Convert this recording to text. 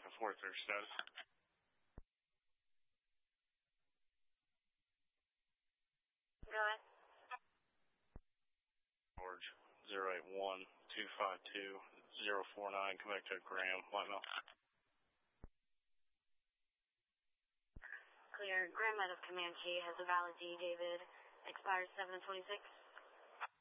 and forth their status. Go ahead. George 081-252-049, come back to Graham, Whitemill. Clear. Graham out of Comanche has a valid D, David. Expires 7/26.